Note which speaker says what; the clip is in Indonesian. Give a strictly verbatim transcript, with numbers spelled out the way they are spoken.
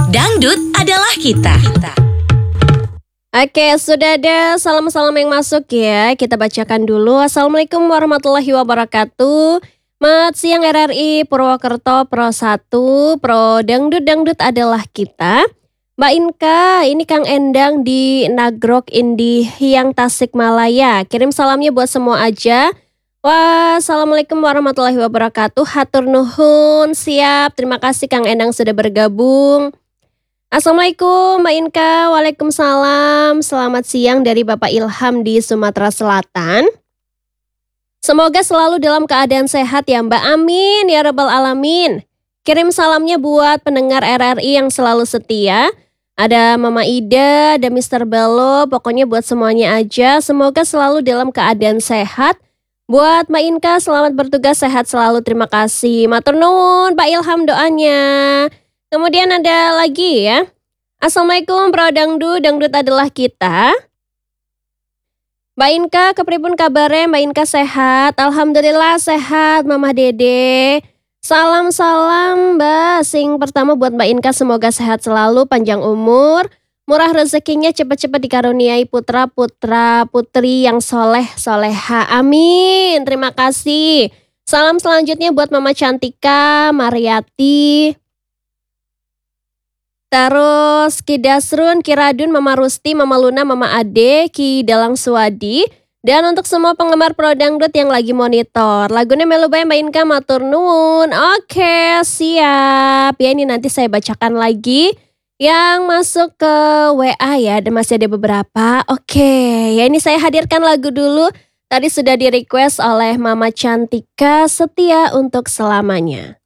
Speaker 1: Dangdut adalah kita.
Speaker 2: Oke, sudah ada salam-salam yang masuk ya. Kita bacakan dulu. Assalamualaikum warahmatullahi wabarakatuh. Selamat siang R R I Purwokerto Pro satu, Pro Dangdut-Dangdut adalah kita. Mbak Inka, ini Kang Endang di Nagrok Indi Hyang Tasikmalaya. Kirim salamnya buat semua aja. Wassalamualaikum warahmatullahi wabarakatuh. Hatur nuhun, siap. Terima kasih Kang Endang sudah bergabung. Assalamualaikum Mbak Inka. Waalaikumsalam. Selamat siang dari Bapak Ilham di Sumatera Selatan. Semoga selalu dalam keadaan sehat ya Mbak. Amin ya rabbal alamin. Kirim salamnya buat pendengar R R I yang selalu setia. Ada Mama Ida, ada Mister Bello, pokoknya buat semuanya aja. Semoga selalu dalam keadaan sehat. Buat Mbak Inka, selamat bertugas, sehat selalu, terima kasih. Matur nuwun Pak Ilham doanya. Kemudian ada lagi ya. Assalamualaikum Bro Dangdut, Dangdut adalah kita. Mbak Inka, kepripun kabare? Mbak Inka sehat? Alhamdulillah sehat, Mama Dede. Salam-salam Mbak. Sing pertama buat Mbak Inka, semoga sehat selalu, panjang umur. Murah rezekinya, cepat-cepat dikaruniai putra-putra putri yang soleh soleha. Amin. Terima kasih. Salam selanjutnya buat Mama Cantika, Mariati. Terus Ki Dasrun, Ki Radun, Mama Rusti, Mama Luna, Mama Ade, Ki Dalang Suwadi. Dan untuk semua penggemar Pro Dangdut yang lagi monitor, lagunya Melu Bae Mbak Inka, matur nuwun. Oke, siap. Ya ini nanti saya bacakan lagi yang masuk ke W A ya, dan masih ada beberapa. Oke, ya ini saya hadirkan lagu dulu. Tadi sudah di request oleh Mama Cantika, Setia Untuk Selamanya.